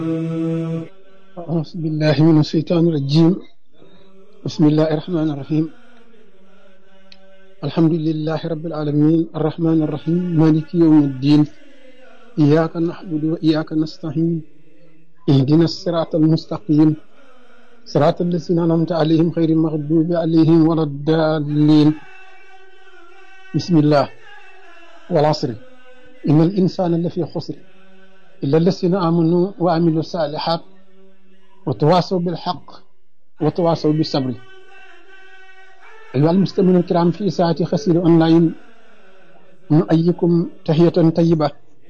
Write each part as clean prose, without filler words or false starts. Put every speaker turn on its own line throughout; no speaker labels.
أعوذ بالله من الشيطان الرجيم. بسم الله الرحمن الرحيم. الحمد لله رب العالمين الرحمن الرحيم مالك يوم الدين. إياك نعبد وإياك نستعين. اهدنا الصراط المستقيم صراط الذين أنعمت عليهم غير المغضوب عليهم ولا الضالين. بسم الله والعصر إن الإنسان لفي خسر إلا الذين آمنوا وعملوا الصالحات وتواصوا بالحق وتواصوا بالصبر. أيها المستمعون الكرام في ساعة خسير أونلاين نؤيكم تحية طيبة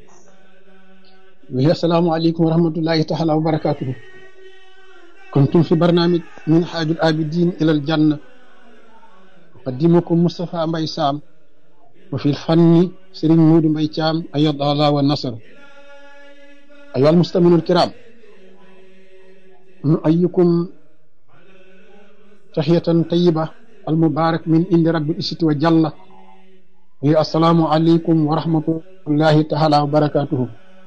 وهي السلام عليكم ورحمة الله تعالى وبركاته. كنتم في برنامج من حاج العابدين إلى الجنة، أقدمكم مصطفى مباي سام، وفي الفن سيرين مودو مباي تام أيض الله والنصر. أيها المستمعون الكرام نؤيكم تحية طيبة المبارك من عند رب العزة وجل، وهي السلام عليكم ورحمة الله تعالى وبركاته.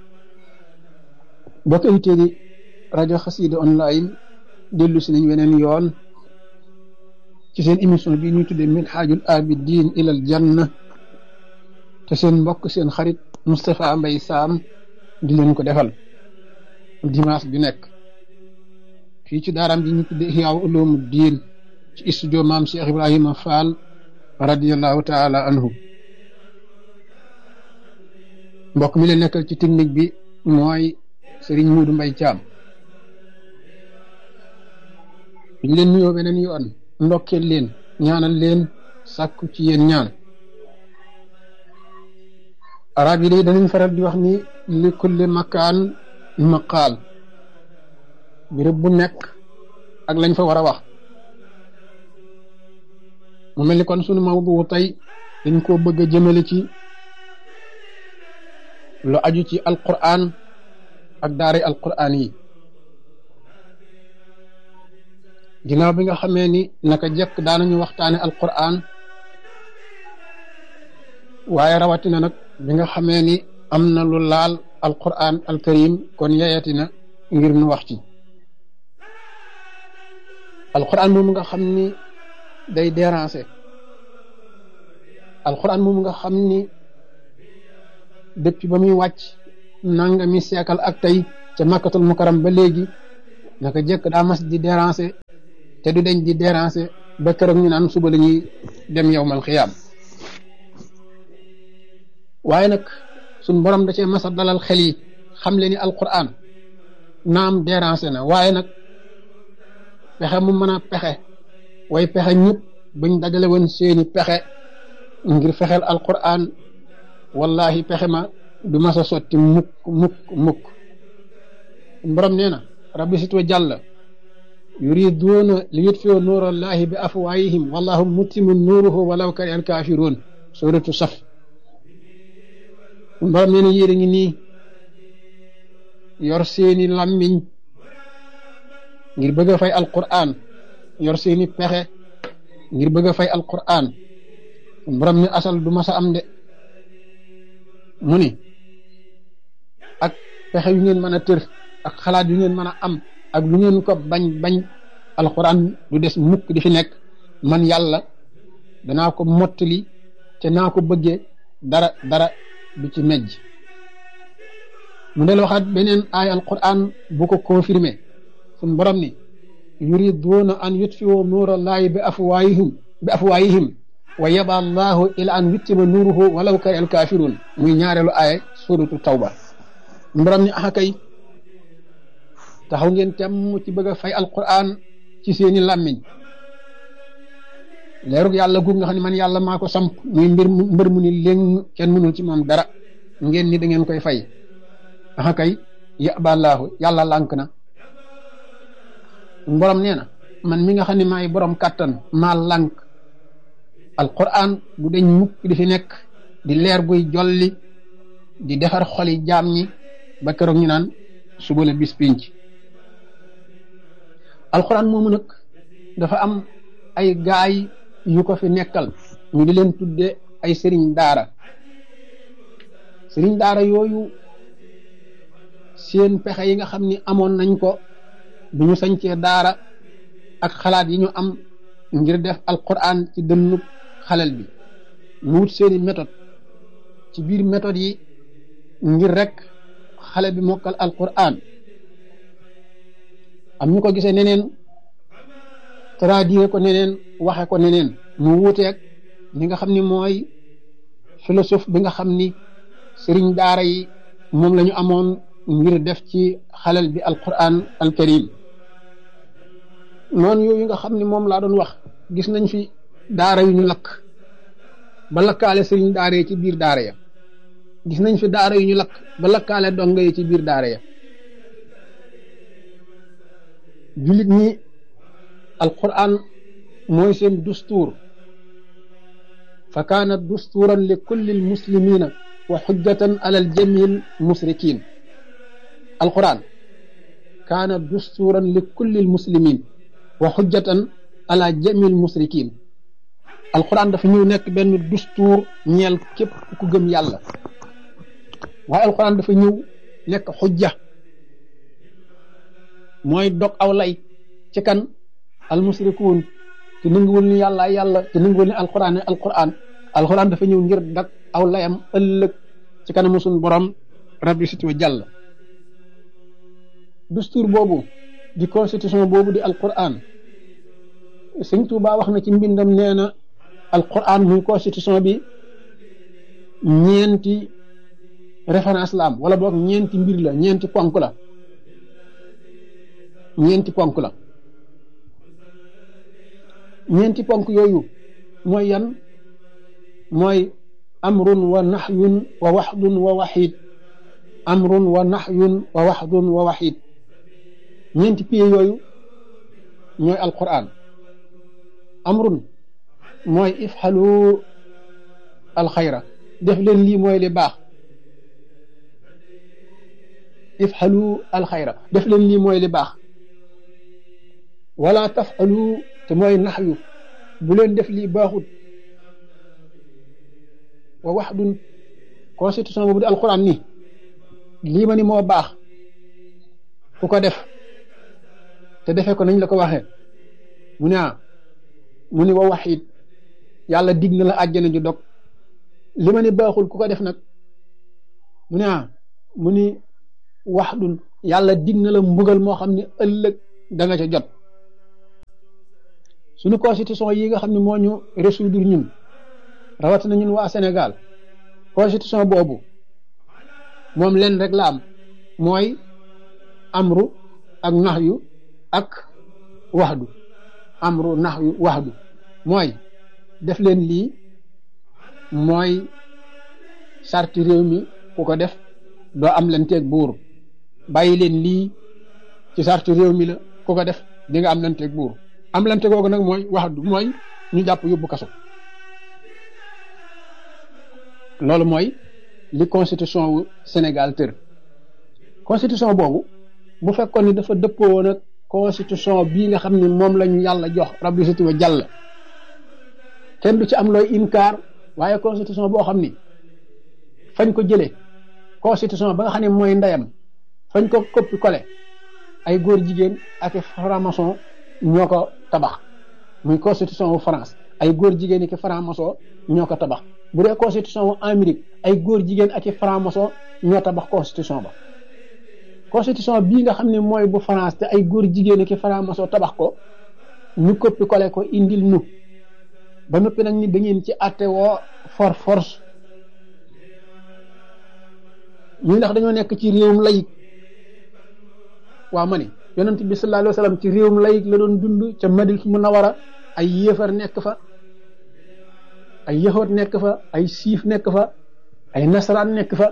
bokk auditeurs yi rajo Xassida online dellu si nañ weneen yoon ci seen émission bi ñuy tuddee Minhajul Abidin ilal Janna, te seen mbokk seen xarit Moustapha Mbaye Sam di leen ko defal dimanche bi nekk fii ci daaraam bi ñu tuddee Ihya Ulumuddin ci studio maam Cheikh Ibrahima Fall radiyallahu taala anhu. mbokk mi leen nekkal ci technique bi mooy Serigne Modou Mbaye Thiam. ñu leen nuyoo beneen yoon ndokkeel leen ñaanal leen sàkku ci yéen ñaan. arab yi day danañ faral di wax ni li kulli makaan maqaal, béréb bu nekk ak lañ fa war a wax. mu mel ni kon sunu mawdu tey dañ koo bëgg a jëmale ci lu aju ci alquran ak daara alquran yi. ginnaaw bi nga xamee ni naka jekk daanañu waxtaane alquran, waaye rawatina nag bi nga xamee ni am na lu laal alquran alkarim kon yeyatina ngir nu wax ci alquran moomu nga xam ni day déranger, alquran moomu nga xam ni depuis ba muy wàcc nangami seekal ak tey ca makkatul mukarram ba léegi naka jekk daa mas di déranger te du deñ di déranger ba keroog ñu naan suba la ñuy dem yawmal xiyaam. waaye nag suñ borom da cee mas a dalal xel yi xam le ni alquran naam déranger na, waaye nag pexe mu mën a pexe way pexe ñëpp buñ dajale woon seeni pexe ngir fexeel alquran, wallahi pexe ma du mas a sotti mukk mukk mukk. borom nee na rabbi sit wa jàlla yuriduuna li yutfiu nuurallahi bi afwaayihim wallahu mutimmu nuuruhu walaw kariha alkaafiruun, suratu saf. borom nee na yéen a ngi nii yor seeni làmmiñ ngir bëgg a fay alquran, yor seeni pexe ngir bëgg a fay alquran. borom ni asal du mas a am de. mu ni ak pexe yu ngeen mën a tër ak xalaat yu ngeen mën a am ak lu ngeen ko bañ bañ, alquran du des mukk di fi nekk. man yàlla danaa ko mottali te naa ko bëggee dara dara du ci mejj. mu del waxaat beneen aay alquran bu ko confirmé suñ borom ni yuriduuna an yutfiu nuurallahi bi afwaayihim wa yaba allahu ila an yuttima nuuruhu walaw kariha alkaafiruun, muy ñaareelu aaya suratu tawba. borom ni axa kay taxaw ngeen temm ci bëgg a fay alquran ci seeni làmmiñ. leerug yàlla gu nga xam ne man yàlla maa ko samp muy mbër mu ni léng kenn mënul ci moom dara, ngeen ni da ngeen koy fay. axa kay yaba allahu yàlla lànk na. borom nee na man mi nga xam ne maay borom kàttan maa lànk. alquran du deñ mukk di fi nekk di leer buy jolli di defar xoli jaam ñi ba keroog ñu naan suba la bis pinc. alquran moomu nag dafa am ay gaay yu ko fi nekkal ñu di leen tudde ay sëriñ daara. sëriñ daara yooyu seen pexe yi nga xam ni amoon nañ ko bu ñu sañcee daara ak xalaat yi ñu am ngir def alquran ci dënnub xalel bi mu wut seeni méthode ci biir méthode yi ngir rek xale bi mokkal alquran. am ñu ko gisee neneen traduire ko neneen waxe ko neneen mu wuuteeg li nga xam ni mooy philosophe bi nga xam ni sëriñ daara yi moom la ñu amoon ngir def ci xalel bi alquran alkarim. noonu yooyu nga xam ni moom laa doon wax gis nañ fi daara yu ñu lakk ba lakkaale sëriñ daara yi ci biir daara ya, gis nañ fi daara yu ñu lakk ba lakkaale donga yi ci biir daara ya. jullit ñi alquran mooy seen dustuur fa kaanat dustuuran li kulli almuslimina wa xujjatan ala aljamil musrikin. alquran kaanat dustuuran li kulli almuslimin wa xujjatan ala jamil musrikin. alquran dafa ñëw nekk benn dustuur ñeel képp ku gëm yàlla, waaye alquran dafa ñëw nekk xujja, mooy dog aw lay ci kan almusrikuun te nanguwul ni yàlla yàlla te nanguwul ni alquran alquran dafa ñëw ngir dag aw layam ëllëg ci kanamu suñu borom rabbi siti wa jàll. dustuur boobu di constitution boobu di alquran, sëñ Tuubaa wax na ci mbindam nee na alquran muy constitution bi ñeenti référence la am, wala boog ñeenti mbir la, ñeenti ponk la. ñeenti ponk yooyu mooy yan? mooy amrun wa nahyun wa waxdun wa waxid. amrun wa nahyun wa waxdun wa waxid. ñeenti pieds yooyu ñooy alquran. amrun mooy ifxalu alxayra, def leen lii mooy li baax. ifxalu alxayra, def leen lii mooy li baax. wala tafalu te mooy naxyu, bu leen def lii baaxut. wa waxdun constitution boobu di alquran ni lii ma ni moo baax ku ko def te defee ko nañ la ko waxee mu ni wa waxid, yàlla dig na la àjjana ju dog. li ma ni baaxul ku ko def nag mu ni waxdun, yàlla dig na la mbugal moo xam ne ëllëg da nga ca jot. suñu constitution yi nga xam ne moo ñu résoudre ñun rawatina ñun waa Sénégal, constitution boobu moom leen rek la am, mooy amru ak naxyu ak waxdu. amru naxyu waxdu mooy def leen lii mooy sarti réew mi, ku ko def doo am leen teeg buur. bàyyi leen lii ci sarti réew mi la, ku ko def di nga am leen teeg buur. am lante googu nag mooy waxdu, mooy ñu jàpp yóbbu kaso. loolu mooy li constitution wu Sénégal tër. constitution boobu bu fekkoon ni dafa dëppoo woon ak constitution bii nga xam ne moom lañu yàlla jox rabbi siti wa jàll, kenn du ci am looy inkaar. waaye constitution boo xam ni fañ ko jëlee, constitution ba nga xam ne mooy ndeyam, fañ ko coppi collé, ay góor jigéen ak franc-maçon ñoo ko tabax. muy constitution wu France, ay góor jigéen ak franc-maçon ñoo ko tabax. bu dee constitution wu Amérique, ay góor jigéen ak franc-maçon ñoo tabax constitution ba. constitution bii nga xam ne mooy bu France te ay góor jigéen ak franc-maçon tabax ko, ñu coppi collé ko indil nu ba noppi nag ni da ngeen ci àtte woo force. ñu ndax dañoo nekk ci réewum layik. waaw ma ni yonent bi sallallahu alayhi wa sallam ci réewum layik la doon dund ca Madina Munawara. ay yéefar nekk fa, ay yahood nekk fa, ay siif nekk fa, ay nasaraan nekk fa,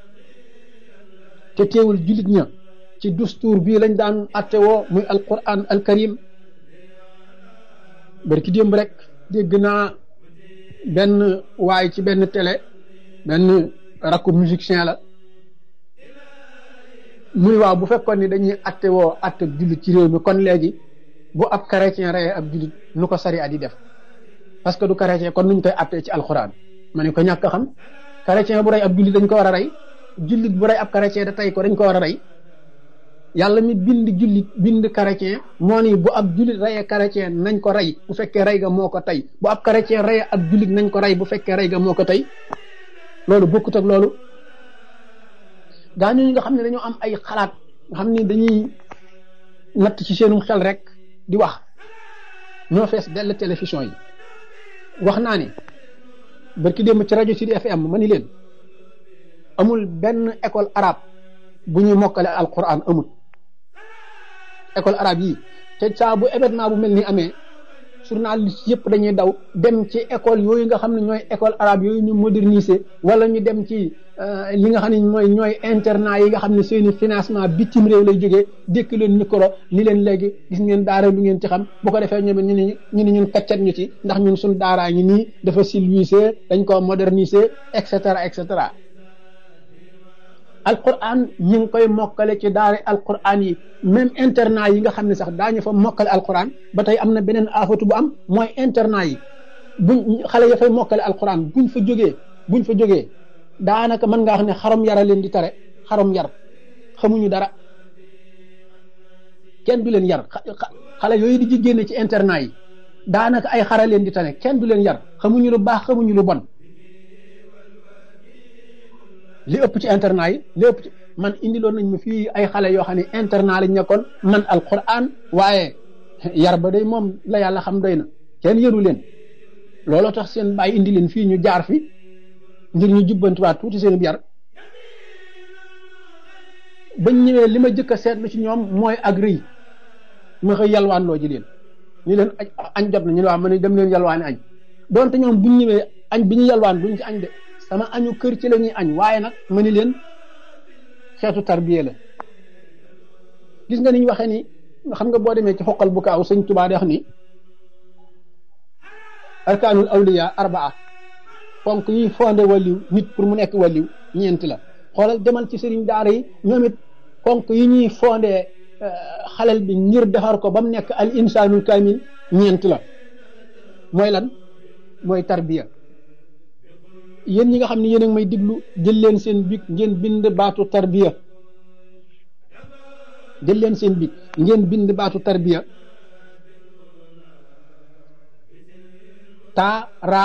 te teewul jullit ña ci dustuur bii lañ daan àtte woo muy alquran alkarim. barki démb rek dégg naa benn waay ci benn télé, benn rakku musicien la, muy waaw bu fekkoon ni dañuy àtte woo àtte jullit ci réew mi, kon léegi bu ab chrétien reyee ab jullit nu ko sariya di def, parce que du chrétien kon nuñ koy àttee ci alxuraan. ma ne ko ñàkk a xam, chrétien bu rey ab jullit dañ ko war a rey, jullit bu rey ab chrétien da tey ko dañ ko war a rey. yàlla mi bind jullit bind chrétien moo ni bu ab jullit reyee chrétien nañ ko rey bu fekkee rey ga moo ko tey bu ab chrétien reyee ab jullit nañ ko rey bu fekkee rey ga moo ko tey loolu bokkut ak loolu gaa ñooñu nga xam ne dañoo am ay xalaat nga xam ni dañuy natt ci seenum xel rek di wax ñoo fees dell télévision yi wax naa ni barki démb ci rajo Sud FM ma ni leen amul benn école arabe bu ñuy mokkale alquran amul école arabe yi te saa bu événement bu mel ni amee journaliste yëpp dañuy daw dem ci école yooyu nga xam ne ñooy école arabe yooyu ñu moderniser wala ñu dem ci li nga xam ne ñooy internat yi nga xam ne seeni financement bitim réew lay jógee dékk leen micro ni leen léegi gis ngeen daara lu ngeen ci xam bu ko defee ñoom ñu ni ñun kaccat ñu ci ndax ñun suñ daaraa ngi nii dafa civilisé dañ ko moderniser et cetera et cetera alquran ñu ngi koy mokkale ci daara alquran yi même internat yi nga xam ne sax daañu fa mokkale alquran ba tey am na beneen afatu bu am mooy internat yi buñ xale ya fay mokkale alquran buñ fa jógee daanaka mën ngaa xam ne xarom yara leen di tare xarom yar xamuñu dara kenn du leen yar xale yooyu di génne ci internat yi daanaka ay xara leen di tane kenn du leen yar xamuñu lu baax xamuñu lu bon li ëpp ci internat yi li ëpp ci man indiloon nañ ma fii ay xale yoo xam ne internat lañ nekkoon man alquran waaye yar ba day moom la yàlla xam doy na kenn yëru leen looloo tax seen bàyyi indi leen fii ñu jaar fi ngir ñu jubbantiwaat tuuti seen yar bañ ñëwee li ma jëkk a seetlu ci ñoom mooy ak rëy ma xëy yalwaan loo ji leen ñu leen añ jot na ñu ne waaw ma ne dem leen yalwaani añ donte ñoom buñ ñëwee añ bi ñu yalwaan duñ ci añ de sama añu kër ci la ñuy añ waaye nag ma ni leen xeetu tarbiya la gis nga ni ñu waxee ni xam nga boo demee ci xoqal bu kaaw sëñ Tuubaa di wax ni arkaanul awliya arbaa fonk yi fondé waliw nit pour mu nekk waliw ñeent la xoolal demal ci sëriñ daara yi ñoom it fonk yi ñuy fondé xalal bi ngir defar ko ba mu nekk al insaanul kaamil ñeent la mooy lan mooy tarbiya yéen ñi nga xam ne yéen a ngi may diglu jël leen seen bic ngeen bind baatu tarbiya jël leen seen bic ngeen bind baatu tarbiya taara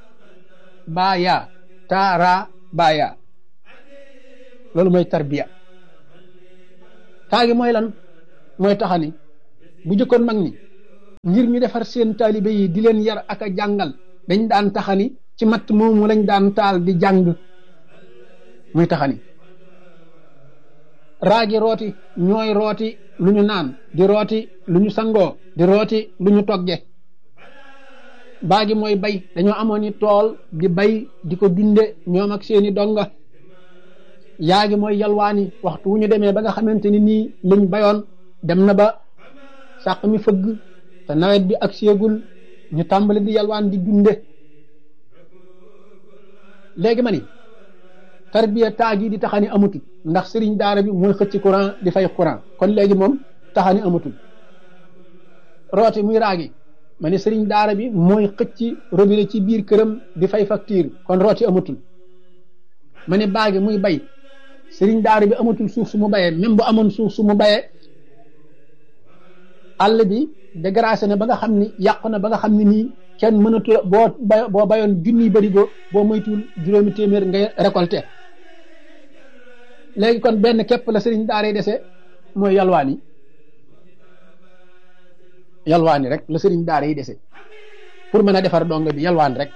baaya loolu mooy tarbiya taagi mooy lan mooy taxani bu jëkkoon mag ñi ngir ñu defar seen taalibe yi di leen yar ak a jàngal dañ daan taxani ci matt moomu lañ daan taal di jàng muy taxani raagi rooti ñooy rooti lu ñu naan di rooti lu ñu sangoo di rooti lu ñu togge baagi mooy bay dañoo amoon ni tool di bay di ko dunde ñoom ak seeni donga yaagi mooy yalwaani waxtu wu ñu demee ba nga xamante ni nii lañ bayoon dem na ba sàq mi fëgg te nawet bi ak seegul ñu tàmbali di yalwaan di dunde léegi ma ni tarbiya taag yi di taxani amatul ndax sëriñ daara bi mooy xëcc courant di fay courant kon léegi moom taxani amatul rooti muy raagi ma ne sëriñ daara bi mooy xëcc robinet ci biir këram di fay facture kon rooti amatul ma ne baagi muy bay sëriñ daara bi amatul suuf su mu bayee même bu amoon suuf su mu bayee àll bi dégracé na ba nga xam ni yàqu na ba nga xam ni nii kenn mënatu boo bayoon junniy barigo boo moytuwul juróomi téeméer ngay récolté léegi kon benn képp la sëriñ daara yi dese mooy yalwaani rek la sëriñ daara yi dese pour mën a defar donga bi yalwaan rek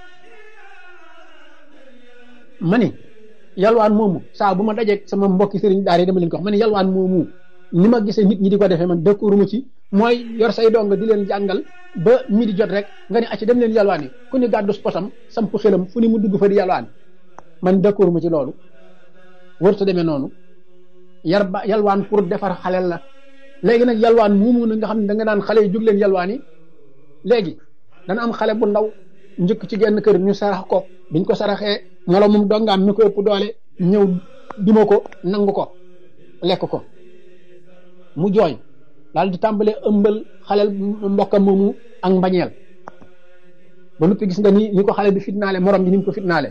ma ni yalwaan moomu saa bu ma dajeeg sama mbokki sëriñ daara yi dama leen ko wax ma ni yalwaan moomu ni ma gisee nit ñi di ko defee man dëkkuwuma ci mooy yor say donga di leen jàngal ba midi jot rek nga ni acci dem leen yalwaani ku ni gàddu posam samp xelam fu ni mu dugg fa di yalwaan man dëkkuwuma ci loolu warut demee noonu yalwaan pour defar xalel la léegi nag yalwaan moomu na nga xam ne da nga naan xale yi jóg leen yalwaan yi léegi dana am xale bu ndaw njëkk ci genn kër ñu sarax ko biñ ko saraxee moroomum dongaam mi ko ëpp doole ñëw duma ko nangu ko lekk ko mu jooy daal di tàmbalee ëmbal xalel mbokkam moomu ak mbañeel ba noppi gis nga ni ko xale bi fitnaale morom ji ni mu ko fitnaale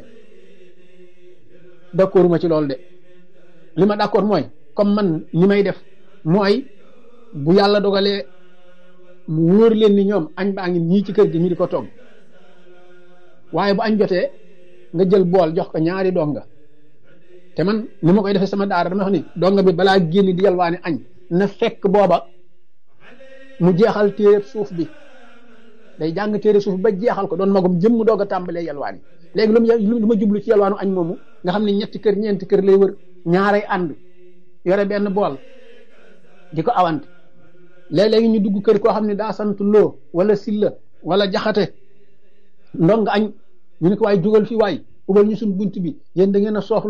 d'accord ma ci loolu de li ma d'accord mooy comme man ni may def mooy bu yàlla dogalee mu wóor leen ni ñoom añ baa ngi nii ci kër gi ñu di ko togg waaye bu añ jotee nga jël bool jox ko ñaari donga te man ni ma koy defee sama daara dama wax ni donga bi balaa génn di yalwaani añ na fekk booba mu jeexal téere suuf bi day jàng téere suuf ba jeexal ko doon magum jëm mu doog a tàmbalee yalwaani léegi lu ma jublu ci yalwaanu añ moomu nga xam ne ñetti kër ñeenti kër lay wër ñaaray ànd yore benn bool di ko awante léeg-léegi ñu dugg kër koo xam ne daa sant loo wala silla wala jaxate ndong añ ñu ne ko waay jógal fi waay ubal ñu suñ bunt bi yéen da ngeen a soof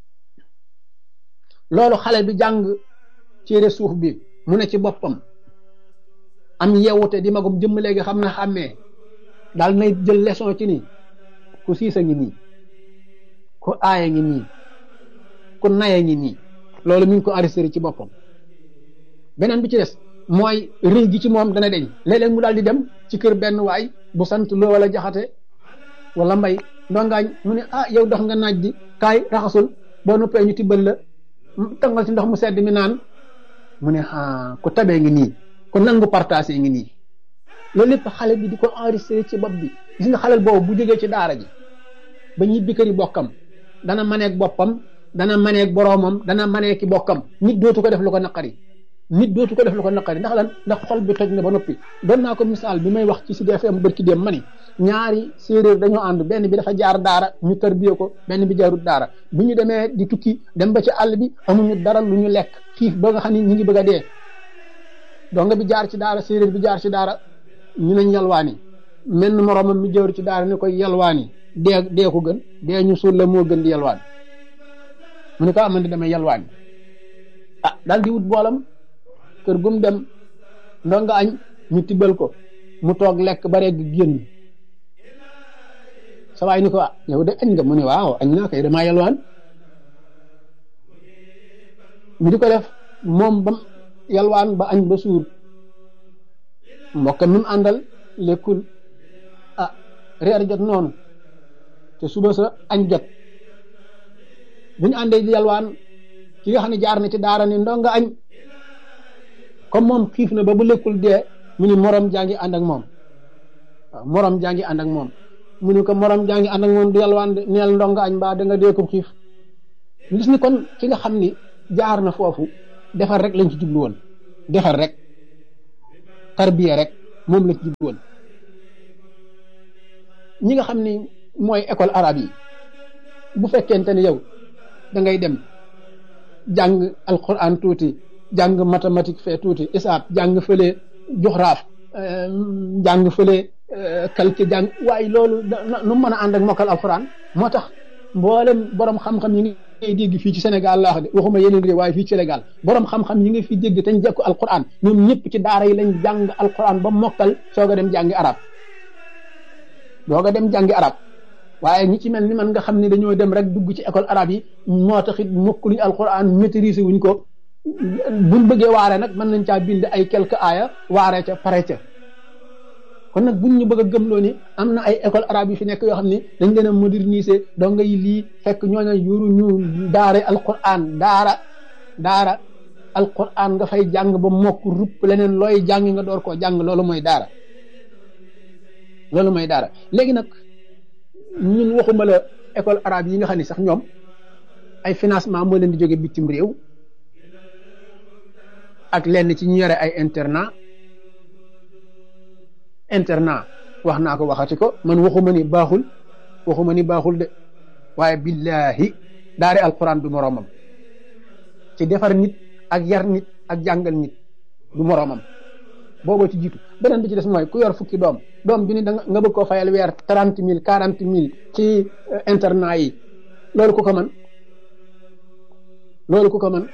loolu xale bi jàng téere suuf bi mu ne ci boppam am yeewute di magum jëmm léegi xam na xàmmee daal nay jël leçon ci ni ku siisa ngi nii ku aaya ngi nii ku naya ngi nii loolu mi ngi ko enregistré ci boppam beneen bi ci des mooy rëy gi ci moom dana deñ léeg-léeg mu daal di dem ci kër benn waay bu sant loo wala jaxate wala mbay ndongaañ mu ne yow dox nga naaj di kaay raxasul boo noppee ñu tibbal la tangal ci ndox mu sedd mi naan mu ne ku tabee ngi nii ku nangu partagé ngi nii loolu lépp xale bi di ko enregistré ci bopp bi gis nga xale boobu bu jógee ci daara ji ba ñibbi kër yi bokkam dana maneeg boppam dana maneeg boroomam dana maneeg ki bokkam nit dootu ko def lu ko naqari ndax lan ndax xol bi toj na ba noppi doon naa ko misaal bi may wax ci Sud FM bërki dem ma ni ñaari séeréer dañoo ànd benn bi dafa jaar daara ñu tarbiye ko benn bi jaarut daara bu ñu demee di tukki dem ba ci àll bi amuñu dara lu ñu lekk xiif ba nga xam ne ñu ngi bëgg a dee donga bi jaar ci daara séeréer bi jaar ci daara ñu nañ yalwaani menn moroomam mi jawru ci daara ni koy yalwaani dee ko gën dee ñu suul la moo gën di yalwaan mu ne ko man di demee yalwaani daal di wut boolam kër gum dem ndonga añ ñu tibbal ko mu toog lekk ba regg génn sa waay ni ko yow de añ nga mu ne waaw añ naa koy damaa yalwaan ñu di ko def moom ba yalwaan ba añ ba suur mbokkam mi mu àndal lekkul reer jot noonu te suba sa añ jot bu ñu àndee di yalwaan ki nga xam ne jaar na ci daara ni ndonga añ comme moom xiif na ba bu lekkul dee mu ni morom jaa ngi ànd ak moom morom jaa ngi ànd ak moom mu ni ko morom jaa ngi ànd ak moom di yalwaan de neel ndonga añ mbaa da nga dee ko xiif gis ni kon ki nga xam ni jaar na foofu defar rek lañ ci jublu woon defar rek tarbiya rek moom la ci jublu woon ñi nga xam ni mooy école arabe yi bu fekkente ne yow da ngay dem jàng alquran tuuti jàng mathématique fee tuuti isaab jàng fële juxraaf jàng fële calcul jàng waaye loolu nu mën a ànd ak mokkal alquran moo tax mboolem borom xam-xam yi ngay dégg fii ci Sénégal laa wax de waxuma yeneen réew waaye fii ci Sénégal borom xam-xam yi nga fi dégg te ñu jekku alquran ñoom ñëpp ci daara yi lañ jàng alquran ba mokkal soog a dem jàngi arab waaye ñi ci mel ni man nga xam ne dañoo dem rek dugg ci école arabe yi moo taxit mokkuluñ alquran maîtriser wuñ ko buñ bëggee waare nag mën nañ caa bind ay quelques aaya waare ca pare ca kon nag buñ ñu bëgg a gëmloo ni am na ay école arabe yi fi nekk yoo xam ne dañ leen a moderniser donga yi lii fekk ñooñu yoru ñu daara alquran daara alquran nga fay jàng ba mokk rupp leneen looy jàng nga door koo jàng loolu mooy daara léegi nag ñun waxuma la école arabe yi nga xam ne sax ñoom ay financement moo leen di jóge bitim réew ak lenn ci ñu yore ay internat wax naa ko waxati ko man waxuma ni baaxul de waaye billahi daare alquran du moroomam ci defar nit ak yar nit ak jàngal nit du moroomam booboo ci jiitu beneen bi ci des mooy ku yor fukki doom bi ni nga bëgg koo fayal weer 30,000 40,000 ci internat yi loolu ku ko man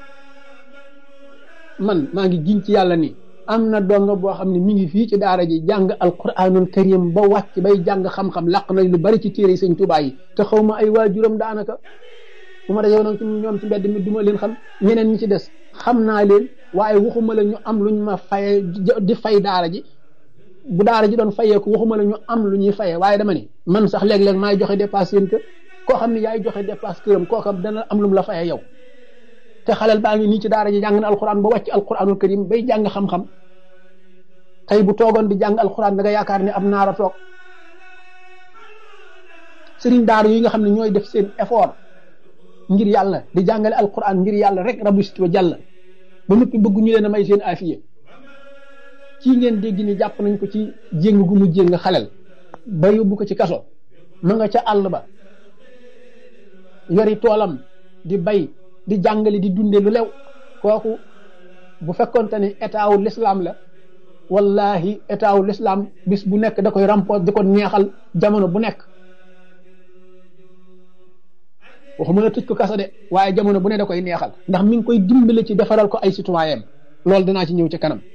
man maa ngi giñ ci yàlla ni am na donga boo xam ne mi ngi fii ci daara ji jàng alquranul karim ba wàcc bay jàng xam-xam làq nañ lu bari ci téere sëñ Tuubaa yi te xaw ma ay waajuram daanaka bu ma dajee nag ci ñoom ci mbedd mi duma leen xam ñeneen ñi ci des xam naa leen waaye waxuma la ñu am luñ ma faye di fay daara ji bu daara ji doon fayeeku waxuma la ñu am lu ñuy faye waaye dama ni man sax léeg-léeg maay joxe dépasse yéen kër koo xam ne yaay joxe dépasse këram koo xam dana am lu mu la faye yow te xaleel baa ngi nii ci daara ji jàng na alquran ba wàcc alquranul karim bay jàng xam-xam tey bu toogoon di jàng alquran da nga yaakaar ne ab naara toog sëriñ daara yi nga xam ne ñooy def seen effort ngir yàlla di jàngale alquran ngir yàlla rek rabbi sit wa jàll ba noppi bëgg ñu leen a may seen afiye kii ngeen dégg ni jàpp nañ ko ci jéng gu mu jéng xalel ba yóbbu ko ci kaso ma nga ca àll ba yori toolam di bay di jàngale di dunde lu lew kooku bu fekkonte ne état wu l'islam la wallahi état wu l'islam bis bu nekk da koy rampoos di ko neexal jamono bu nekk waxuma la tëj ko kaso de waaye jamono bu ne da koy neexal ndax mi ngi koy dimbale ci defaral ko ay citoyen loolu dinaa ci ñëw ci kanam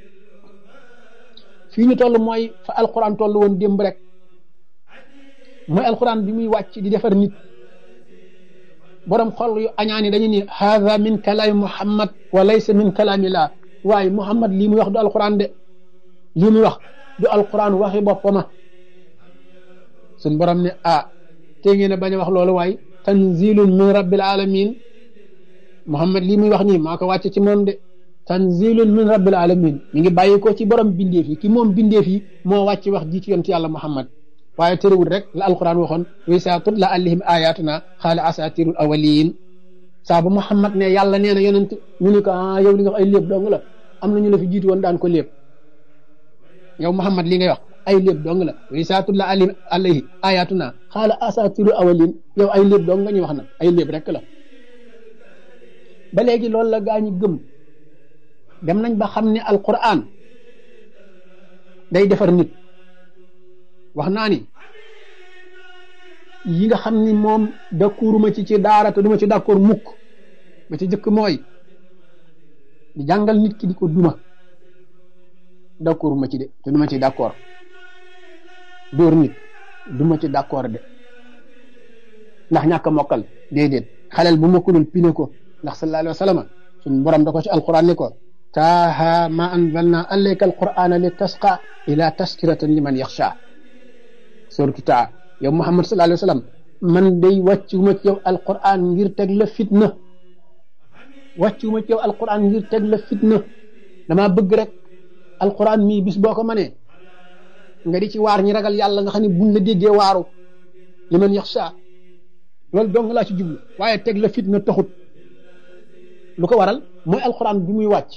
fii ñu toll mooy fa alquran toll woon démb rek mooy alquran bi muy wàcc di defar nit borom xol yu añaani dañu ni hadha min kalaami muhammad wa laysa min kalaamillah waaye muhammad lii muy wax du alquran de lii muy wax du alquran waxi boppama suñ borom ne te ngeen a bañ a wax loolu waaye tanzilun min rabbil alamin muhammad lii muy wax nii maa ko wàcc ci moom de tanzilun min rabbil alamin mi ngi bàyyi ko ci borom bindeef yi ki moom bindeef yi moo wàcc wax ji ci yonent yàlla muhammad waaye terewul rek la alquran waxoon wa izaa tutla alayhim ayatuna qaala asatirul awwalin saa bu muhammad ne yàlla nee na yonent ñu ni ko yow li nga wax ay léeb dong la am na ñu la fi jiitu woon daan ko léeb yow muhammad li ngay wax ay léeb dong la wa izaa tutla alayhim ayatuna qaala asatirul awwalin yow ay léeb dong nga ñuy wax nag ay léeb rek la ba léegi loolu la gaa ñi gëm dem nañ ba xam ne alquran day defar nit wax naa ni yi nga xam ni moom d'accorduma ci daara te duma ci d'accord mukk ba ci jëkk mooy di jàngal nit ki di ko duma d'accorduma ci de te duma ci d'accord dóor nit duma ci d'accord de ndax ñàkk a mokkal déedéet xaleel bu mokkulul pine ko ndax sallallahu alayhi wa sallam suñu borom da ko ci alquran ni ko taaha ma anzalna alayka alqur'ana li tasqa ila taskiratan liman yaxsha suratu taa yow muhammad sallallahu alayhi wa sallam man day wàccuma ci yow alquran ngir teg la fitna wàccuma ci yow alquran ngir teg la fitna dama bëgg rek alquran mii bis boo ko mënee nga di ci waar ñi ragal yàlla nga xam ne buñ la déggee waaru liman yaxsha loolu dong laa ci jublu waaye teg la fitna taxut lu ko waral mooy alquran bi muy wàcc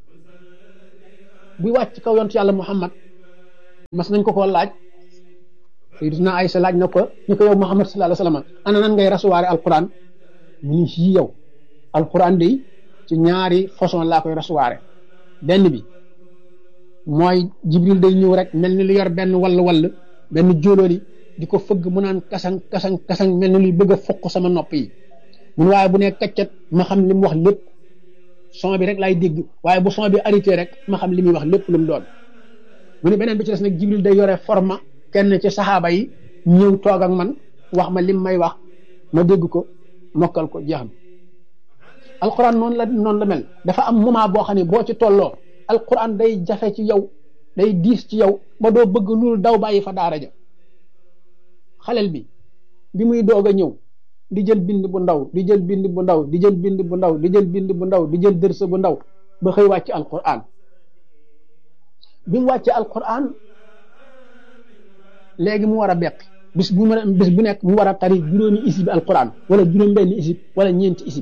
buy wàcc kaw yonent yàlla muhammad mas nañ ko koo laaj Sayyidina Aysa laaj na ko ni ko yow muhammad sallallahu alayhi wa sallam ana nan ngay rasuwaare alquran mu ni sii yow alquran day ci ñaari façon laa koy rasuwaare benn bi mooy jibril day ñëw rek mel ni lu yor benn wall benn jóolóoli di ko fëgg mu naan kasang kasang kasang mel ni luy bëgg a fokk sama nopp yi mun waaye bu ne kaccat ma xam li mu wax lépp son bi rek laay dégg waaye bu son bi arrêté rek ma xam li muy wax lépp lu mu doon mu ne beneen bi ci des nag jibril day yore forma kenn ci saxaaba yi ñëw toog ak man wax ma lim may wax ma dégg ko mokkal ko jeex na alquran noonu la mel dafa am moment boo xam ne boo ci tolloo alquran day jafe ci yow day diis ci yow ba doo bëgg loolu daw bàyyi fa daara ja xalel bi muy doog a ñëw di jël bind bu ndaw di jël bind bu ndaw di jël bind bu ndaw di jël bind bu ndaw di jël dërsa bu ndaw ba xëy wàcc alquran bi mu wàccee alquran léegi mu war a beqi bis bu nekk mu war a tari juróomi isib alquran wala juróom benn isib wala ñeenti isib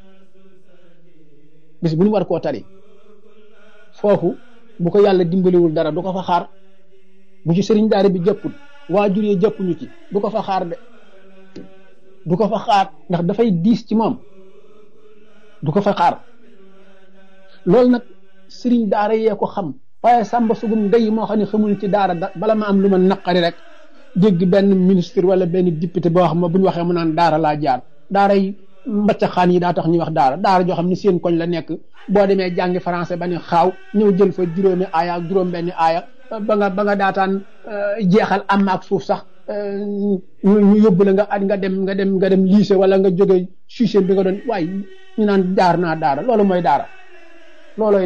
bis bu ñu war koo tari foofu bu ko yàlla dimbaliwul dara du ko fa xaar bu ci sëriñ daara bi jëppul waajur yi jëppuñu ci du ko fa xaar de du ko fa xaar ndax dafay diis ci moom du ko fa xaar loolu nag sëriñ daara yee ko xam waaye sàmba sugum ndey moo xam ne xamul ci daara bala ma am lu ma naqari rek dégg benn ministre wala benn député boo xam ne bu ñu waxee mu naan daara laa jaar daara yi mbacca xaan yi daa tax ñuy wax daara joo xam ne seen koñ la nekk boo demee jàngi français ba ne xaaw ñëw jël fa juróomi aaya ak juróom benni aaya ba nga daataan jeexal am ak suuf sax ñu yóbbu la nga dem lycée wala nga jóge suiseen bi nga doon waaye ñu naan jaar naa daara loolu mooy daara loolooy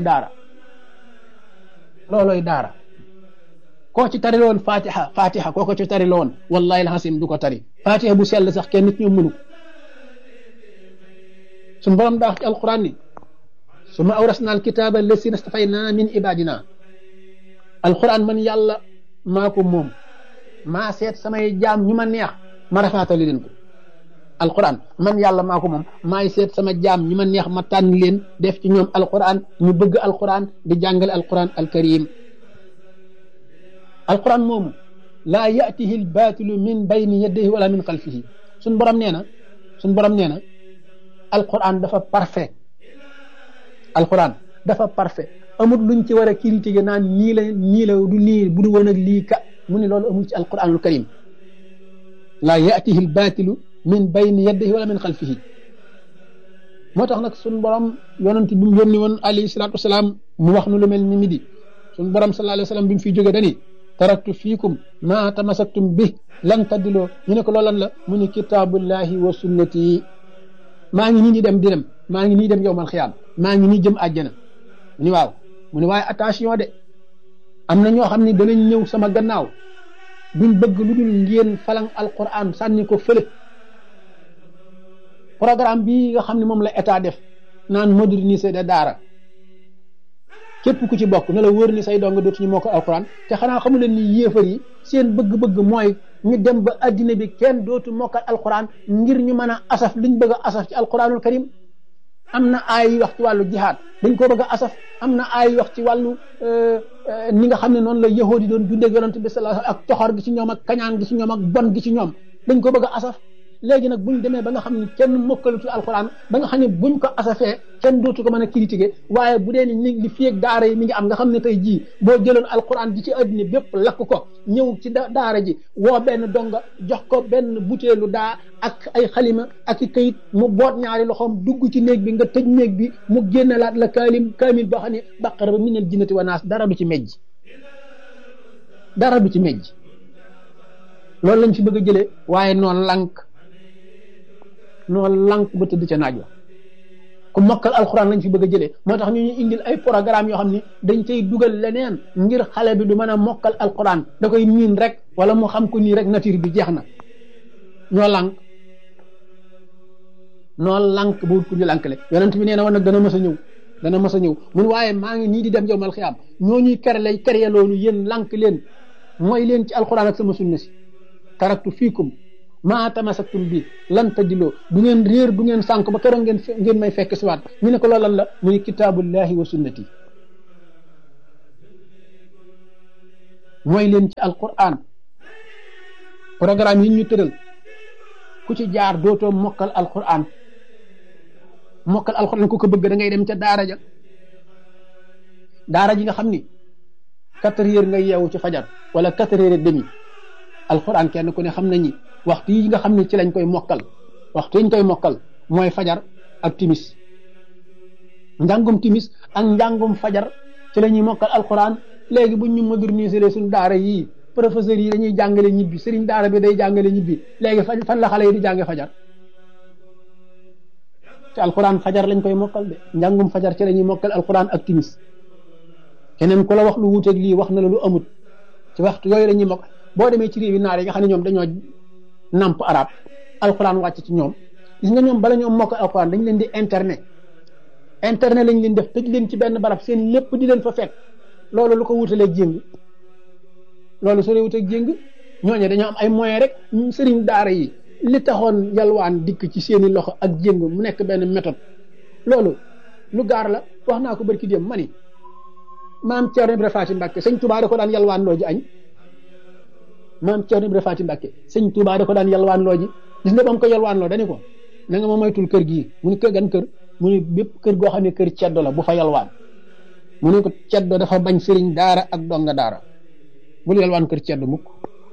daara koo ci tari loon fatiha koo ko ci tari loon wallahi alhasim du ko tari fatiha bu sell sax kenn nit ñoom mënu suñu borom daa wax ci alquran ni suma awrasna alkitaba allasina stafayna min ibadina alquran man yàlla maa ko moom maa seet samay jaam ñu ma neex ma rafaatali leen ko alquran man yàlla maa ko moom maay seet sama jaam ñu ma neex ma tànn leen def ci ñoom alquran ñu bëgg alquran di jàngale alquran alkarim alquran moomu laa yatihi albatilu min bayni yadayhi wala min xalfihi suñ borom nee na alquran dafa parfait alquran dafa parfait amul luñ ci war a critiquer naan nii la du nii bu du woon ak lii ka mu ne loolu amul ci alquranul karim laa yatihi albatilu min bayni yadayhi wala min xalfihi moo tax nag suñ borom yonent bi mu yónni woon alayhi salaatu wasalaam mu wax nu lu mel ni midi suñ borom sallallahu alayhi wa sallam bi mu fiy jóge dani taraktu fiikum ma tamasaktum bi lan taddiloo ñu ne ko loolan la mu ni kitaabullahi wa sunnati maa ngi nii di dem maa ngi nii dem yowmal xiyaam maa ngi nii jëm àjjana mu ni waaw mu ni waaye attention de am na ñoo xam ne danañ ñëw sama gannaaw duñ bëgg lu dul ngeen falang alquran sànni ko fële programme bii nga xam ne moom la état def naan moderniser de daara képp ku ci bokk ne la wër ni say dong dootuñu moo ko alquran te xanaa xamu leen ni yéefar yi seen bëgg-bëgg mooy ñu dem ba addina bi kenn dootu mokkal alquran ngir ñu mën a asaf liñ bëgg a asaf ci alquranul karim am na aay yu wax ci wàllu jihaad dañ ko bëgg a asaf am na aay yu wax ci wàllu ni nga xam ne noonu la yahood yi doon dundee yonent bi sallallahu alayhi wasallam ak coxor gi ci ñoom ak kañaan gi ci ñoom ak bon gi ci ñoom dañ ko bëgg a asaf léegi nag buñ demee ba nga xam ne kenn mokkalutu alquran ba nga xam ne buñ ko asafee kenn dootu ko mën a critiquer waaye bu dee ni li fii ak daara yi mi ngi am nga xam ne tey jii boo jëloon alquran ji ci addina bépp lakk ko ñëw ci daara ji woo benn donga jox ko benn butéelu daa ak ay xalima ak i kayit mu boot ñaari loxoom dugg ci néeg bi nga tëj néeg bi mu génnelaat la kaamil boo xam ne baqara ba minal jinnati wa naas dara du ci mejj loolu lañ fi bëgg a jëlee waaye noonu lank ba tëdd ca naaj wa ku mokkal alxuraan lañ fi bëgg a jëlee moo tax ñu ñu indil ay programme yoo xam ni dañ cay dugal leneen ngir xale bi du mën a mokkal alxuraan da koy miin rek wala mu xam ko nii rek nature bi jeex na ñoo lànk ba wut ku ñu lànkale yonent bi nee na woon nag dana mës a ñëw mun waaye maa ngi nii di dem yawmal xiyaam ñoo ñuy kere loolu yéen lànk leen mooy leen ci alxuraan ak sama sunna si taraktu fiikum maa tamasaktum bi lan tajiloo du ngeen réer du ngeen sànk ba keroog ngeen may fekk si waat ñu ne ko loolu lan la muy kitaabullahi wa sunnati mooy leen ci alquran programme yi ñu tëral ku ci jaar dootoo mokkal alquran ku ko bëgg da ngay dem ca daara ji nga xam ni 4 heures nga yeewu ci fajar wala 4 heures et demi alquran kenn ku ne xam nañi waxtu yi nga xam ne ci lañ koy mokkal mooy fajar ak timis njàngum timis ak njàngum fajar ci la ñuy mokkal alquran léegi buñ ñu moderniser suñ daara yii professeurs yi dañuy jàngale ñibbi sëriñ daara bi day jàngale ñibbi léegi fan la xale yi di jànge fajar ci alquran fajar lañ koy mokkal de njàngum fajar ci la ñuy mokkal alquran ak timis keneen ku la wax lu wuuteeg lii wax na la lu amut ci waxtu yooyu la ñuy mokkal boo demee ci réewi naar yi nga xam ne ñoom dañoo namp arab alquran wàcc ci ñoom gis nga ñoom bala ñoom mokkal alquran dañ leen di internet lañ leen def tëj leen ci benn barab seen lépp di leen fa fekk loolu lu ko wutaleeg jéng loolu soo dee wuteeg jéng ñooñu dañoo am ay moyens rek sëriñ daara yi li taxoon yalwaan dikk ci seeni loxo ak jéng mu nekk benn méthode loolu lu gaar la wax naa ko barki dem ma ni maam Thierno Ibrahima Faty Mbacke sëñ Touba da ko daan yalwaan loo ji añ maam Thierno Ibrahima Faty Mbacke sëñ Touba da ko daan yalwaan loo ji gis nga ba mu ko yalwaan loo dani ko na nga ma moytul kër gii mu ni kër gan kër mu ni bépp kër goo xam ne kër ceddo la bu fa yalwaan mu ne ko ceddo dafa bañ sëriñ daara ak donga daara bul yalwaan kër ceddo mukk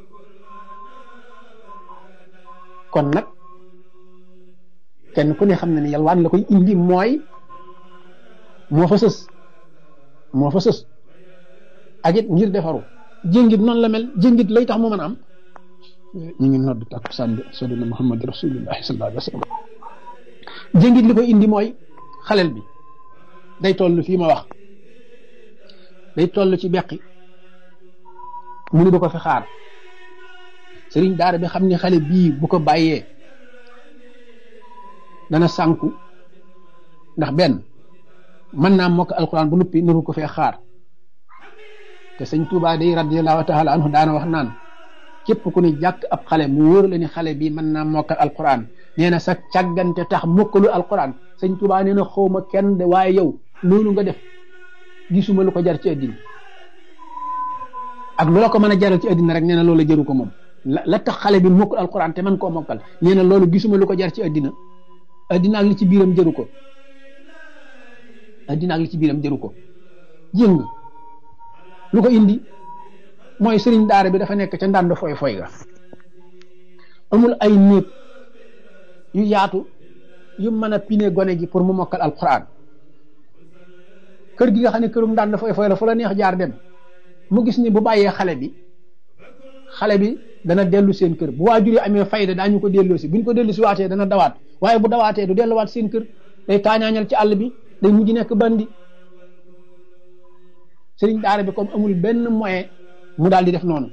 kon nag kenn ku ne xam na ne yalwaan la koy indi mooy moo fa sës ak it ngir defaru jéngit noonu la mel jéngit lay tax mu mën a am ñu ngi nodd takkusaan bi sadina Muhammad rasulullahi sallallahu alayhi wa sallam jéngit li koy indi mooy xalel bi day toll fii ma wax day toll ci beqi mu ni ba ko fi xaar sëriñ daara bi xam ne xale bii bu ko bàyyee dana sànku ndax benn mën naa mokk alquran bu nuppi nuru ko fee xaar te sëñ Tuubaa day radiyallahu taala anhu daana wax naan képp ku ni jàkk ab xale mu wóor la ni xale bi mën naa mokkal alquran nee na sa càggante tax mokkalu alquran sëñ Tuubaa nee na xawma kenn de waaye yow loolu nga def gisuma lu ko jar ci àddina ak lu la ko mën a jaral ci àddina rek nee na loolu jëru ko moom la tax xale bi mokkul alquran te man koo mokkal nee na loolu gisuma lu ko jar ci àddina àddina ak li ci biiram jëru ko àddina ak li ci biiram jëru ko jëng lu ko indi mooy sëriñ daara bi dafa nekk ca ndànd foy foy ga amul ay néeg yu yaatu yu mën a pine gone gi pour mu mokkal alquran kër gi nga xam ne kërum ndànd foy foy la fu la neex jaar dem mu gis ni bu bàyyee xale bi dana dellu seen kër bu waajur yi amee fayda daañu ko delloo si buñ ko dellu si waatee dana dawaat waaye bu dawaatee du delluwaat seen kër day taañaañal ci àll bi day mujj nekk bandi sëriñ daara bi comme amul benn moyen mu daal di def noonu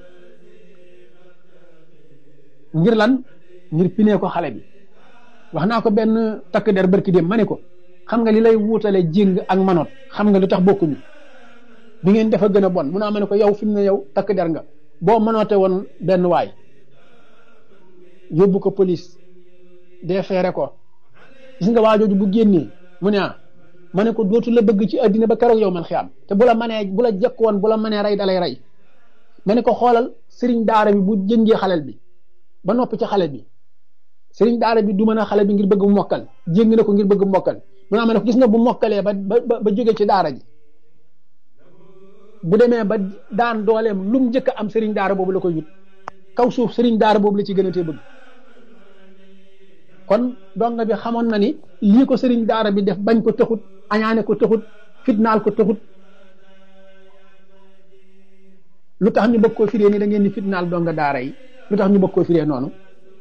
ngir lan ngir pinee ko xale bi wax naa ko benn takk der barki dem ma ne ko xam nga li lay wuutale jéng ak manoot xam nga lu tax bokkuñu bi ngeen defa gën a bon mun naa ma ne ko yow fi mu ne yow takk der nga boo mënoote woon benn waay yóbbu ko police defeere ko gis nga waajooju bu génnee mu ne ma ne ko dootu la bëgg ci àddina ba keroog yow man xiyaam te bu la manee bu la jekk woon bu la manee rey dalay rey ma ne ko xoolal sëriñ daara bi bu jëngee xalel bi ba noppi ci xale bi sëriñ daara bi du mën a xale bi ngir bëgg mu mokkal jéng na ko ngir bëgg mu mokkal mu naa ma ne ko gis nga bu mokkalee ba jóge ci daara ji bu demee ba daan dooleem lu mu njëkk a am sëriñ daara boobu la koy yut kaw suuf sëriñ daara boobu la ci gën a tee bëgg kon donga bi xamoon na ni lii ko sëriñ daara bi def bañ ko taxut añaane ko taxut fitnaal ko taxut lu tax ñu bëgg koo firee ni da ngeen ni fitnaal donga daara yi lu tax ñu bëgg koo firee noonu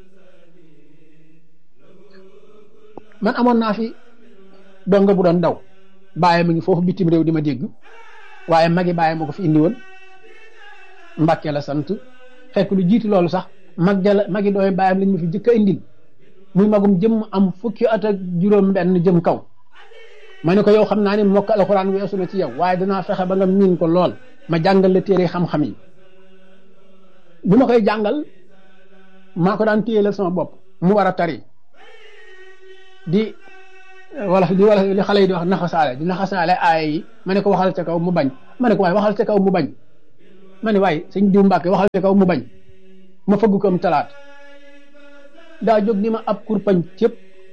man amoon naa fi donga bu doon daw bàyyi ma ngi foofu bitim réew di ma dégg waaye magi bàyyi ma ko fi indi woon Mbàkke la sant fekk lu jiitu loolu sax magi dooy bàyyam lañ ma fi jëkk a indil muy magum jëm am fukki at ak juróom benn jëm kaw ma ne ko yow xam naa ne mokk alxuraan weesu na ci yow waaye danaa fexe ba nga miin ko lool ma jàngal la téere xam-xam yi bi ma koy jàngal maa ko daan téye la sama bopp mu war a tari di li xale yi di wax naxasaale aaya yi ma ne ko waxal ca kaw mu bañ ma ne ko waaye waxal ca kaw mu bañ ma ne waaye sëñ diw Mbàkke waxal ca kaw mu bañ ma fëgg ko am talaat daa jóg ni ma ab kurpañ tépp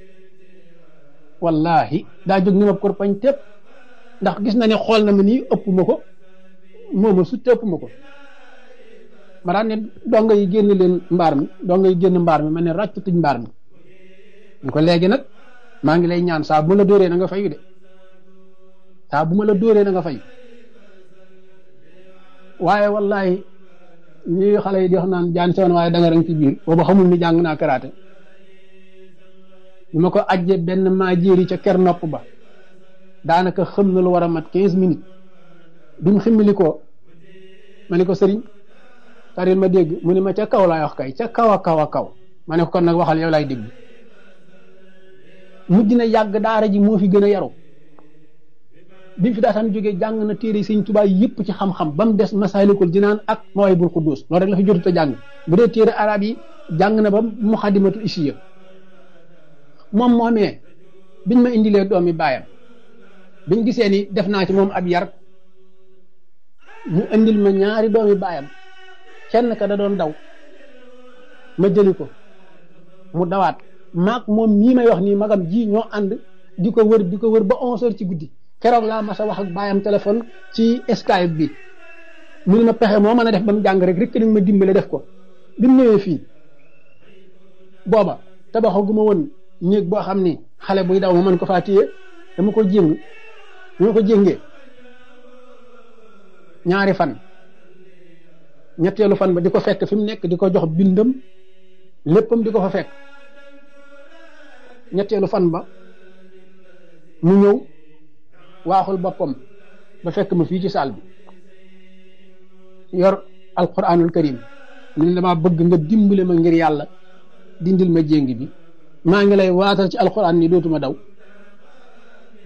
wallahi daa jóg ni ma ab kurpañ tépp ndax gis na ne xool na ma nii ëpp ma ko mooma sut ëpp ma ko ma daan ne donga yi génn leen mbaar mi donga yi génn mbaar mi ma ne ràcc tuñ mbaar mi ñu ko léegi nag maa ngi lay ñaan saa bu ma la dóoree na nga fayu de saa bu ma la dóoree na nga fayu waaye wallahi lii xale yi di wax naan jaan sewoon waaye danga rang ci biir boobu xamul ni jàng naa karaate ñu ma ko ajje benn maa jéeri ca ker nopp ba daanaka xam na lu war a mat 15 minutes bi mu ximmili ko ma ne ko sëriñ taril ma dégg mu ne ma ca kaw laay wax kay ca kaw a kaw a kaw ma ne ko kon nag waxal yow laay dégg mujj na yàgg daara ji moo fi gën a yaru bi fi daataan jógee jàng na téere Sëñ Tuubaa yëpp ci xam-xam ba mu des Masaalikul Jinaan ak Mawaahibul Quddus loolu rek la fi jotut a jàng bu dee téere arab yi jàng na ba Muqaddimatul Isiya moom moomee biñ ma indilee doomi baayam biñ gisee ni def naa ci moom ab yar mu indil ma ñaari doomi baayam kenn ka da doon daw ma jëli ko mu dawaat maag moom mii may wax nii magam ji ñoo ànd di ko wër ba 11h ci guddi keroog laa mas a wax ak baayam téléphone ci Skype bi mu ne ma pexe moo mën a def ba mu jàng rek nañ ma dimbale def ko bi mu ñëwee fii booba tabaxaguma woon néeg boo xam ni xale buy daw ma mën ko faa téye dama ko jéngee ñaari fan ñetteelu fan ba di ko fekk fi mu nekk di ko jox bindam léppam di ko fa fekk ñetteelu fan ba mu ñëw waaxul boppam ba fekk ma fii ci saal bi yor alquranul karim ni dama bëgg nga dimbale ma ngir yàlla dindil ma jéng bi maa ngi lay waatal ci alquran ni dootuma daw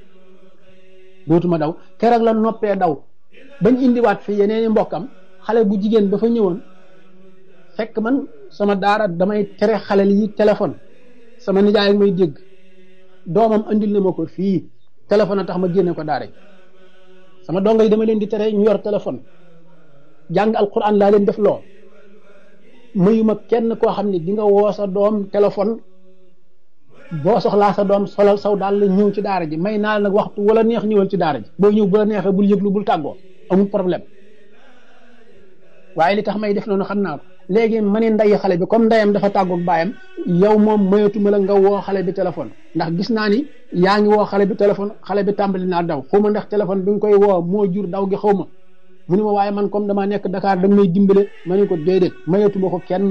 dootuma daw. keroog la noppee daw bañ indiwaat fi yeneeni mbokkam xale bu jigéen ba fa ñëwoon fekk man sama daara damay tere xale yi téléphone sama nijaay may dégg doomam andil na ma ko fii téléphone a tax ma génne ko daara sama dongo yi dama leen di tere ñu yor téléphone jàng alquran laa leen def loo mayuma kenn koo xam ne di nga woo sa doom téléphone boo soxlaa sa doom solal saw daal la ñëw ci daara ji may naa nag waxtu wala neex ñëwal ci daara ji boo ñëw bu la neexee bul yëglu bul tàggoo amul problème waaye li tax may def noonu xam naa ko léegi ma ne nday xale bi comme ndeyam dafa tàggoog baayam yow moom mayatuma la nga woo xale bi téléphone ndax gis naa ni yaa ngi woo xale bi téléphone xale bi tàmbali naa daw xaw ma ndax téléphone bi nga koy woo moo jur daw gi xaw ma mu ne ma waaye man comme damaa nekk Dakar da may dimbale ma ne ko déedéet mayatuma ko kenn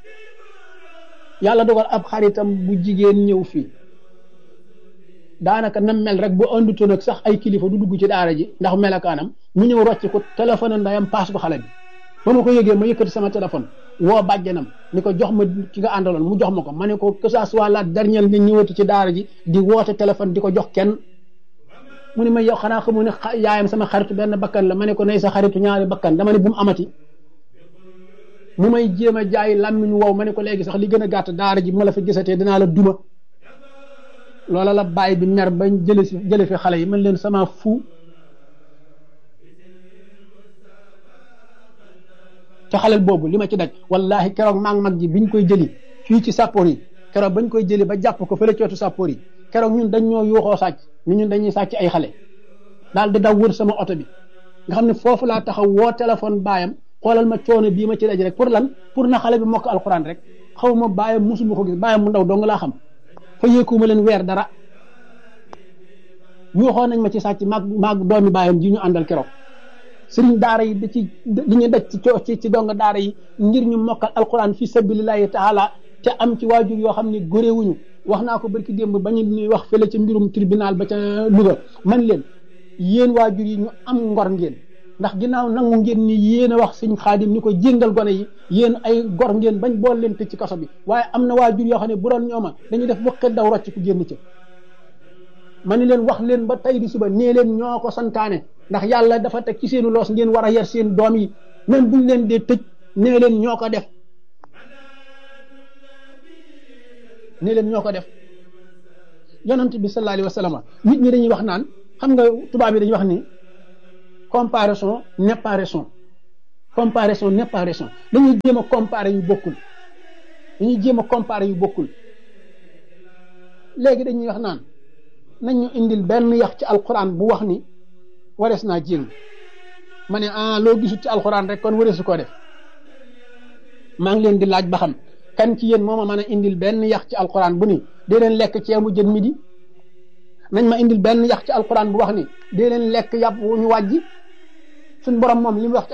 yàlla dogal ab xaritam bu jigéen ñëw fii daanaka nam mel rek bu andutoon ak sax ay kilifa du dugg ci daara ji ndax melakaanam mu ñëw rocc ko téléphone ndayam paas ko xale bi ba ma ko yëgee ma yëkkati sama téléphone woo bàjjanam ni ko jox ma ki nga àndaloon mu jox ma ko ma ne ko que ça soit la dernière nga ñëwati ci daara ji di woote téléphone di ko jox kenn mu ne ma yow xanaa xamu ne yaayam sama xaritu benn bakkan la ma ne ko nay sa xaritu ñaari bakkan dama ne bu mu amati mu may jéem a jaay làmmiñ wow ma ne ko léegi sax li gën a gàtt daara ji bu ma la fa gisatee dinaa la duma loola la bàyyi bi mer bañ jële fi xale yi man leen sama fu ca xalel boobu li ma ci daj wallahi keroog maa ngi mag ji biñ koy jëli fii ci sàppoor yi keroog bañ koy jëli ba jàpp ko fële cootu sàppoor yi keroog ñun dañ ñoo yuuxoo sàcc ñun dañuy sàcc ay xale daal di daw wër sama oto bi nga xam ne foofu laa taxaw woo téléphone baayam xoolal ma coono bii ma ci daj rek pour lan pour na xale bi mokk alxuraan rek xaw ma baayam musuma ko gis baayam mu ndaw dong laa xam fa yéekuma leen weer dara yuuxoo nañ ma ci sàcc maag doomi baayam ji ñu àndal keroog sëriñ daara yi da ci di ñu daj ci donga daara yi ngir ñu mokkal alquran fi sabilillahi taala te am ci waajur yoo xam ne góréewuñu wax naa ko barki démb ba ñu wax fële ca mbirum tribunal ba ca Louga man leen yéen waajur yi ñu am ngor ngeen ndax ginnaaw nangu ngeen ni yéen a wax sëñ Xaadim ni ko jéngal gone yi yéen ay gor ngeen bañ bool leen tëj ci kaso bi waaye am na waajur yoo xam ne bu doon ñooma dañuy def waqet daw rocc ku génn ci ma ni leen wax leen ba tey di suba nee leen ñoo ko santaane ndax yàlla dafa teg ci seenu loos ngeen war a yar seen doom yi même buñ leen dee tëj nee leen ñoo ko def nee leen ñoo ko def yonent bi sallallahu alayhi wa sallam nit ñi dañuy wax naan xam nga tubaab yi dañuy wax ni comparaison n'est pas raison comparaison n'est pas raison dañuy jéem a comparer yu bokkul léegi dañuy wax naan nañ ñu indil benn yax ci alquran bu wax ni warees naa jéng ma ne loo gisut ci alquran rek kon wareesu koo def maa ngi leen di laaj ba xam kan ci yéen moo ma mën a indil benn yax ci alquran bu ni dee leen lekk ceebu jën midi nañ ma indil benn yax ci alquran bu wax ni dee leen lekk yàpp wu ñu wàjji suñ borom moom li mu wax